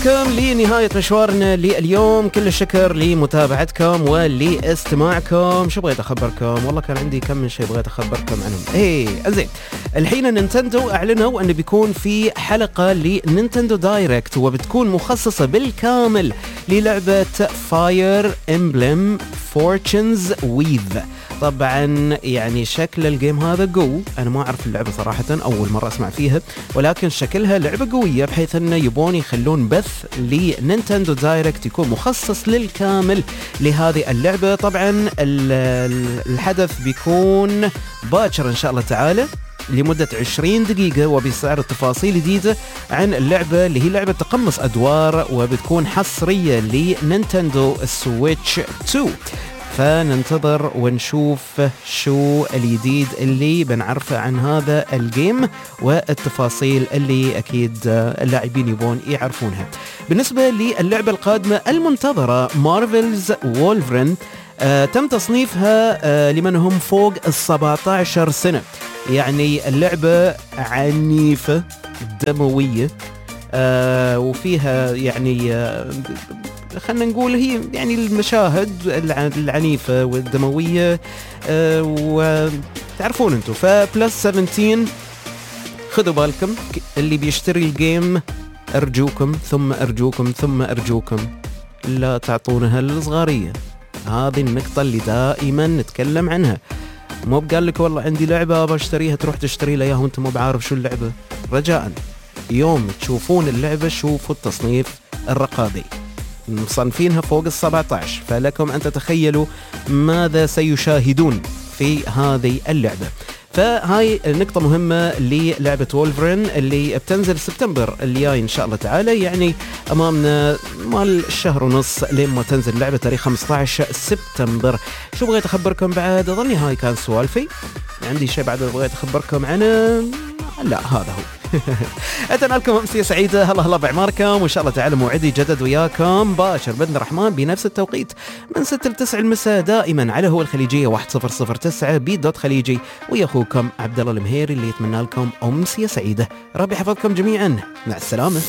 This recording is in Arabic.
كم لنهاية مشوارنا لليوم. كل الشكر لمتابعتكم ولاستماعكم. شو بغيت أخبركم؟ والله كان عندي كم من شيء بغيت أخبركم عنهم. زين، الحين نينتندو أعلنوا أنه بيكون في حلقة لنينتندو دايركت وبتكون مخصصة بالكامل للعبة فاير امبلم فورتشنز ويذ. طبعا يعني شكل الجيم هذا قوي، أنا ما أعرف اللعبة صراحة، أول مرة أسمع فيها، ولكن شكلها لعبة قوية بحيث أنه يبون يخلون بث لنينتندو دايركت يكون مخصص للكامل لهذه اللعبة. طبعا الحدث بيكون باكر إن شاء الله تعالى لمدة 20 دقيقة وبيستعرض تفاصيل جديدة عن اللعبة اللي هي لعبة تقمص أدوار وبتكون حصرية لنينتندو سويتش 2. فننتظر ونشوف شو الجديد اللي بنعرفه عن هذا الجيم والتفاصيل اللي أكيد اللاعبين يبون يعرفونها. بالنسبة للعبة القادمة المنتظرة مارفلز وولفرين، تم تصنيفها لمن هم فوق 17 سنة. يعني اللعبة عنيفة دموية، وفيها يعني خلنا نقول هي يعني المشاهد العنيفة والدموية، وتعرفون انتم. فبلس 17 خذوا بالكم، اللي بيشتري الجيم أرجوكم ثم أرجوكم ثم أرجوكم لا تعطونها للصغارية. هذه النقطة اللي دائما نتكلم عنها. مو بقال لك والله عندي لعبة بشتريها تروح تشتري لها وانت مو بعارف شو اللعبة. رجاء يوم تشوفون اللعبة شوفوا التصنيف الرقابي، مصنفينها فوق 17، فلكم أن تتخيلوا ماذا سيشاهدون في هذه اللعبة. فهاي نقطة مهمة للعبة وولفرين اللي بتنزل سبتمبر الجاي إن شاء الله تعالى. يعني أمامنا مال الشهر ونص لما تنزل اللعبة تاريخ 15 سبتمبر. شو بغيت أخبركم بعد؟ أظني هاي كان سوالفي. عندي شيء بعد بغيت أخبركم عنه؟ لا، هذا هو. أتمنى لكم أمسية سعيدة. الله بعماركم، وإن شاء الله تعالى موعدي جدد وياكم باشر بإذن الرحمن بنفس التوقيت من 6 ل 9 المساء دائما على هو الخليجية 1009 بيدوت خليجي. ويا أخوكم عبد الله المهيري اللي يتمنى لكم أمسية سعيدة. ربي يحفظكم جميعا، مع السلامة.